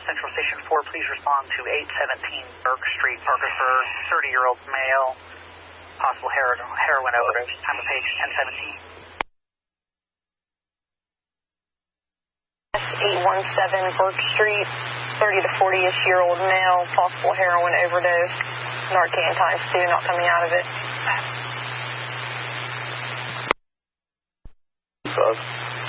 Central Station 4, please respond to 817 Burke Street, Parkersburg, 30-year-old male, possible heroin overdose. Time of page 1017. 817 Burke Street, 30 to 40-ish-year-old male, possible heroin overdose. Narcan times 2, not coming out of it. Buzz.